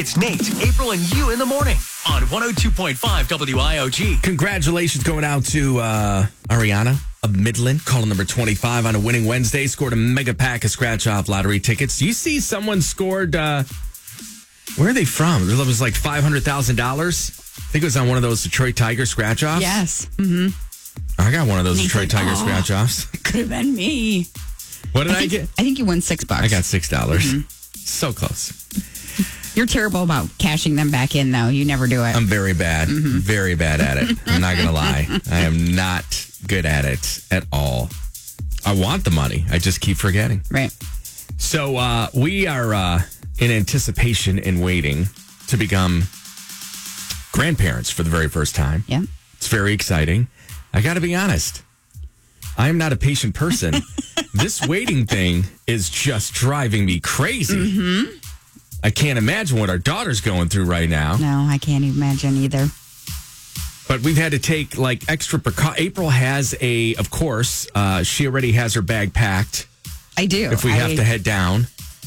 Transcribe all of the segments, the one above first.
It's Nate, April, and you in the morning on 102.5 WIOG. Congratulations going out to Ariana of Midland, caller number 25 on a winning Wednesday. Scored a mega pack of scratch-off lottery tickets. You see someone scored, where are they from? It was like $500,000. I think it was on one of those Detroit Tiger scratch-offs. Yes. Mm-hmm. I got one of those Detroit Tiger scratch-offs. Could have been me. What did I get? I think you won $6. I got $6. So close. You're terrible about cashing them back in, though. You never do it. I'm very bad. Very bad at it. I'm not going to lie. I am not good at it at all. I want the money. I just keep forgetting. Right. So we are in anticipation and waiting to become grandparents for the very first time. Yeah. It's very exciting. I got to be honest. I am not a patient person. This waiting thing is just driving me crazy. Mm-hmm. I can't imagine what our daughter's going through right now. No, I can't imagine either. But we've had to take like extra precaution. April has of course, she already has her bag packed. I do. If we have to head down.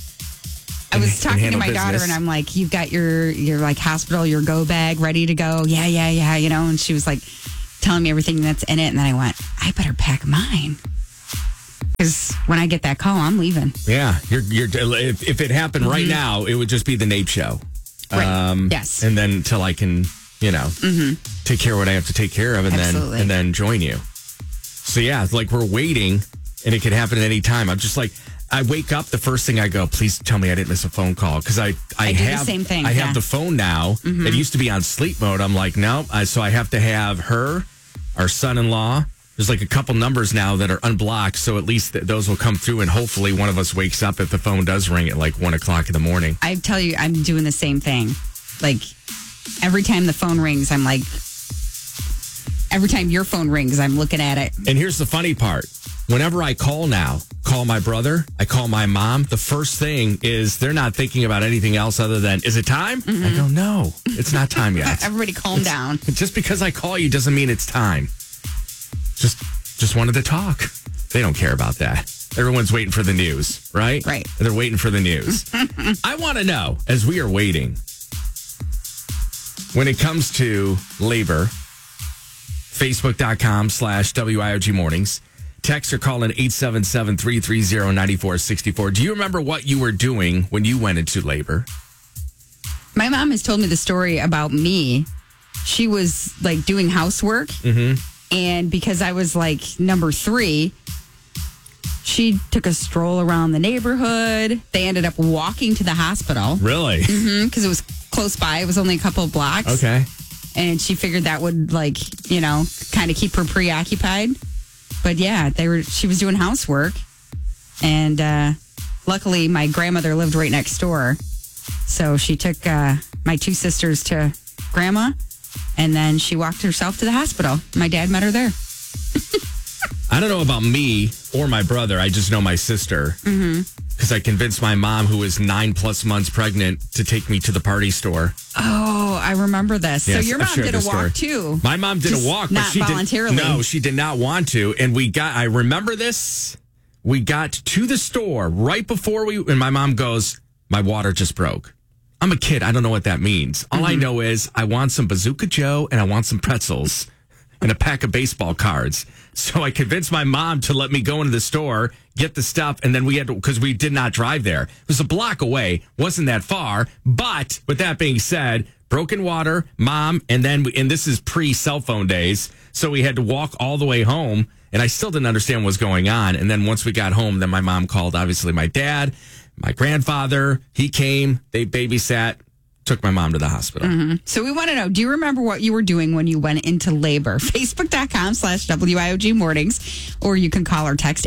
I was talking to my daughter and I'm like, you've got your like hospital, your go bag ready to go. Yeah. And she was like telling me everything that's in it. And then I went, I better pack mine. Because when I get that call, I'm leaving. Yeah, if it happened right now, it would just be the Nape show. Right. Yes. And then until I can, take care of what I have to take care of, and then join you. So yeah, it's like we're waiting, and it could happen at any time. I'm just like, I wake up, the first thing I go, please tell me I didn't miss a phone call, because I do the same thing. I have the phone now. It used to be on sleep mode. I'm like, no, so I have to have her, our son-in-law. There's like a couple numbers now that are unblocked, so at least those will come through, and hopefully one of us wakes up if the phone does ring at like 1 o'clock in the morning. I tell you, I'm doing the same thing. Like, every time the phone rings, I'm like, every time your phone rings, I'm looking at it. And here's the funny part. Whenever I call my brother, I call my mom, the first thing is they're not thinking about anything else other than, is it time? I go, no, it's not time yet. Everybody calm down. Just because I call you doesn't mean it's time. Just wanted to talk. They don't care about that. Everyone's waiting for the news, right? Right. They're waiting for the news. I want to know, as we are waiting, when it comes to labor, Facebook.com/WIOG mornings. Text or call in 877-330-9464. Do you remember what you were doing when you went into labor? My mom has told me the story about me. She was like doing housework. Mm-hmm. And because I was like number 3, she took a stroll around the neighborhood. They ended up walking to the hospital. Really? Mm-hmm. Because it was close by. It was only a couple of blocks. Okay. And she figured that would kind of keep her preoccupied. But yeah, she was doing housework. And luckily my grandmother lived right next door. So she took my 2 sisters to grandma. And then she walked herself to the hospital. My dad met her there. I don't know about me or my brother. I just know my sister. Because I convinced my mom, who was 9+ months pregnant, to take me to the party store. Oh, I remember this. Yes, so your mom did a walk too. My mom did a walk, but not she voluntarily. No, she did not want to. And I remember this. We got to the store right before and my mom goes, my water just broke. I'm a kid. I don't know what that means. All I know is I want some Bazooka Joe and I want some pretzels and a pack of baseball cards. So I convinced my mom to let me go into the store, get the stuff, and then because we did not drive there. It was a block away, wasn't that far. But with that being said, broken water, mom, and this is pre-cell phone days, so we had to walk all the way home, and I still didn't understand what was going on. And then once we got home, then my mom called, obviously, my dad. My grandfather, he came, they babysat, took my mom to the hospital. Mm-hmm. So we want to know, do you remember what you were doing when you went into labor? Facebook.com/WIOG mornings, or you can call or text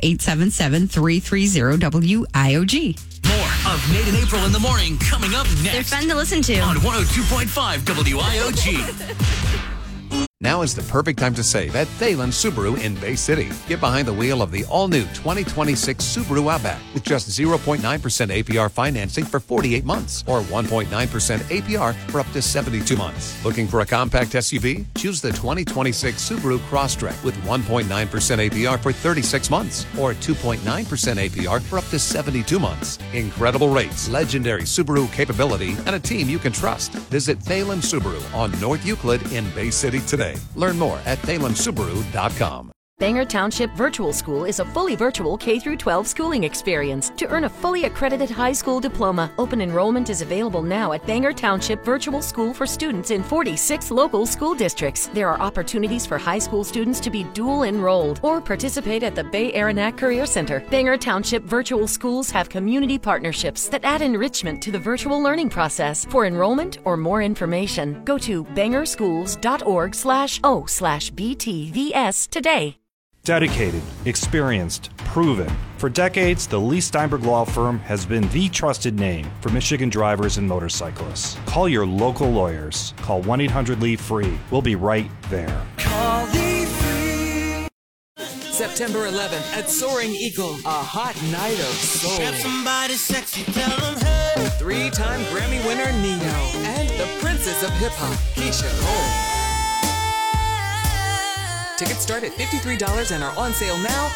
877-330-WIOG. More of Nate and April in the morning coming up next. They're fun to listen to. On 102.5 WIOG. Now is the perfect time to save at Thalen Subaru in Bay City. Get behind the wheel of the all-new 2026 Subaru Outback with just 0.9% APR financing for 48 months or 1.9% APR for up to 72 months. Looking for a compact SUV? Choose the 2026 Subaru Crosstrek with 1.9% APR for 36 months or 2.9% APR for up to 72 months. Incredible rates, legendary Subaru capability, and a team you can trust. Visit Thalen Subaru on North Euclid in Bay City today. Learn more at ThalenSubaru.com. Bangor Township Virtual School is a fully virtual K-12 schooling experience. To earn a fully accredited high school diploma, open enrollment is available now at Bangor Township Virtual School for students in 46 local school districts. There are opportunities for high school students to be dual enrolled or participate at the Bay Aranac Career Center. Bangor Township Virtual Schools have community partnerships that add enrichment to the virtual learning process. For enrollment or more information, go to bangorschools.org/o/BTVS today. Dedicated, experienced, proven. For decades, the Lee Steinberg Law Firm has been the trusted name for Michigan drivers and motorcyclists. Call your local lawyers. Call 1-800-LEE-FREE. We'll be right there. Call Lee Free. September 11th at Soaring Eagle, a hot night of soul. Grab somebody sexy, tell them hey. Three-time Grammy winner Neo and the princess of hip-hop, Keisha Cole. Tickets start at $53 and are on sale now